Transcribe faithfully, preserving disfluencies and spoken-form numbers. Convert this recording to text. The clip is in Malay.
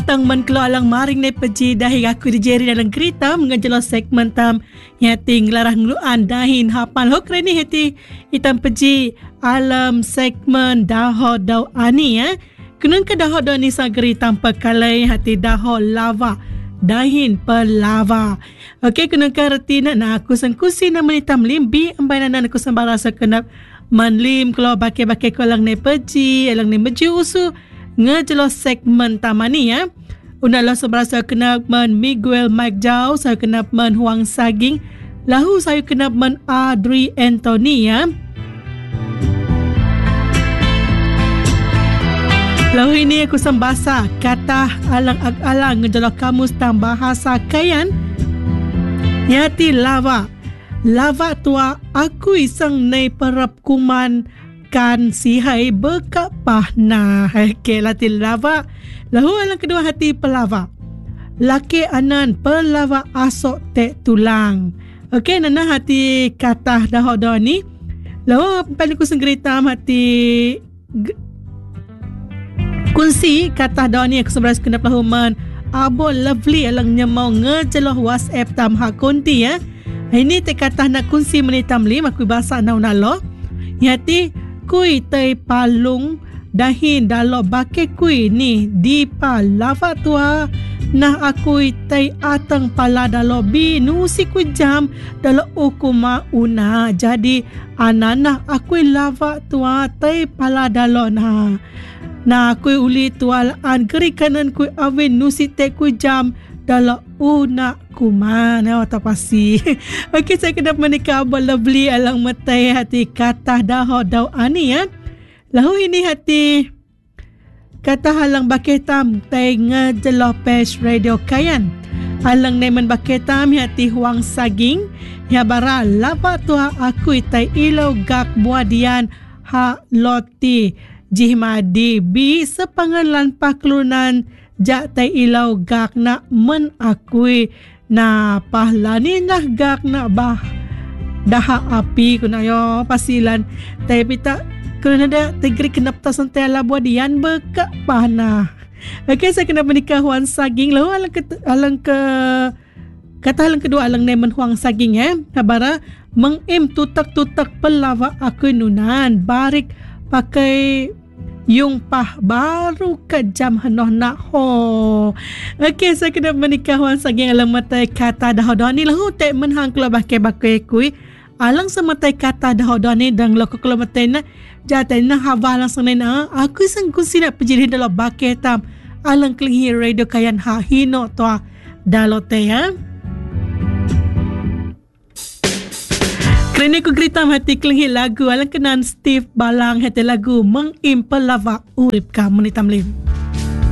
tang man keluar alang maring ne peji dahi aku di jeri dalam kereta mengajalo segmen tam yati ngelarah ngeluan dahin hafal hok reni hati hitam peji alam segmen daho dau ani ya. Kunun ke daho dau ni sageri tanpa kalai hati daho lava dahin pelava. Okey kunun ke reti nak nak aku sengkusi nama ni tam limbi ambai nan aku sembarasa kenap manlim kalau bakai-bakai kolang ne peji alang ne meji usu ngejelo segmen tamani ya. Unalo seberasa kenap man Miguel Mike Jau, saya kenap man Huang Saging, lahu saya kenap man Adri Anthony ya. Lahu ini aku sembasa kata alang-alang ngejelo kamus tam bahasa kayan yati lava. Lava tua aku isang nei perap kuman kan sihai bekak pahna. Okey lati lava. Lahu alang kedua hati pelava. Laki anan pelava asok tek tulang. Okey nana hati kata dahodo ni. Lahu paling ku senggerita hati g- kunsi kata dahodo ni aku seberas kenap lahu man abo lovely alang nyamau ngejeloh WhatsApp tam hak konti ya. Ini te kata nak kunsi menitam lim aku bahasa nau nalo. Yati kui tei palung dahin dalo bake kui ni di palava tua nah aku tei atang pala dalo bi nusi ku jam dalo ukuma una jadi anana aku lava tua tei pala dalo nah nah aku uli tua an keri kanan ku awin nusi te ku jam dalo una kumana atau pasti. Okey saya kena menikah abang lovely alang metai hati kata daho dau ani ya. Lahu ini hati kata halang baketam tai ngejelo page radio kayan. Halang nemen baketam hati Huang Saging ya bara lava tua aku tai ilo gak buadian ha loti jihmadi bi sepangalan paklunan jak tai ilau gak nak men akui na pahlani nah gak nak bah daha api kuna yo pasilan tai pita kuna ada tegri kenap ta santai ala buadian bekak pahna. Okey saya kena menikah Huang Saging lalu alang ke alang ke kata alang kedua alang nemen Huang Saging eh habara mengim tutak-tutak pelava aku nunan barik pakai yung pah baru ke jam hanoh nak ho. Okey saya kena menikah Huang Saging alang matai kata dahodo ni lahu tek menhang kula bakai-bakai kui alang sematai kata dahodo ni dang loko kula matai na jatai na hava alang sanai na aku sangkusi nak pejiri dalam bakai tam alang kelinghi radio kayan ha hino toa dalote ya. Kerana ku kritam hati kelinghi lagu alang kenan Steve Balang hati lagu mengimpel lava urip ka menitam lim.